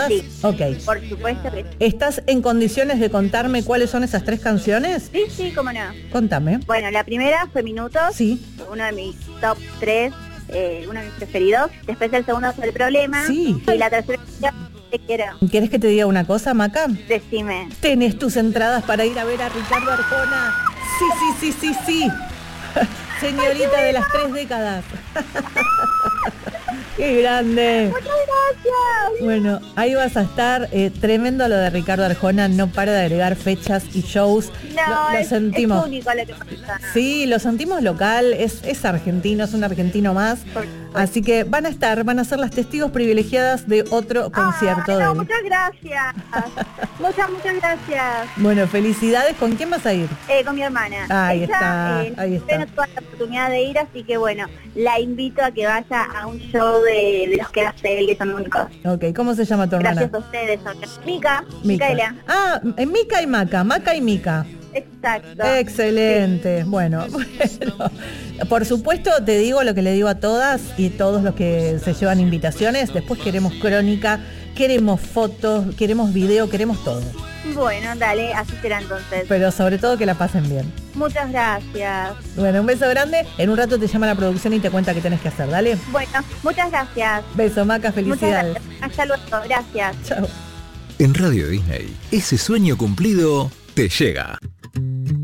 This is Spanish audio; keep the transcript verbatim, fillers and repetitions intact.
Sí. Ok. Por supuesto que sí. ¿Estás en condiciones de contarme cuáles son esas tres canciones? Sí, sí, cómo no. Contame. Bueno, la primera fue Minutos. Sí. Uno de mis top tres, eh, uno de mis preferidos. Después el segundo fue El Problema. Sí. Y la tercera, Te Quiero. ¿Quieres que te diga una cosa, Maca? Decime. Tenés tus entradas para ir a ver a Ricardo Arjona. Sí, sí, sí, sí, sí. Señorita de las tres décadas. ¡Qué grande! Muchas gracias. Bueno, ahí vas a estar. Eh, tremendo lo de Ricardo Arjona. No para de agregar fechas y shows. No, lo, lo es, sentimos. es único lo que pasa. Sí, lo sentimos local. Es, es argentino, es un argentino más. Así que van a estar, van a ser las testigos privilegiadas de otro concierto ah, de no, él. Muchas gracias. muchas, muchas gracias. Bueno, felicidades. ¿Con quién vas a ir? Eh, con mi hermana. Ahí Ella, está, eh, ahí está. No tuvo la oportunidad de ir, así que bueno, la invito a que vaya a un show de, de los que hace él, que son únicos. Ok, ¿cómo se llama tu hermana? Gracias a ustedes. Mica, Mica. Micaela. Ah, eh, Mica y Maca, Maca y Mica. Exacto. Excelente. Sí. Bueno, bueno, por supuesto te digo lo que le digo a todas y todos los que se llevan invitaciones. Después queremos crónica, queremos fotos, queremos video, queremos todo. Bueno, dale, así será entonces. Pero sobre todo que la pasen bien. Muchas gracias. Bueno, un beso grande. En un rato te llama la producción y te cuenta qué tenés que hacer. Dale. Bueno, muchas gracias. Beso, Maca, felicidades. Muchas gracias. Hasta luego, gracias. Chao. En Radio Disney, ese sueño cumplido te llega.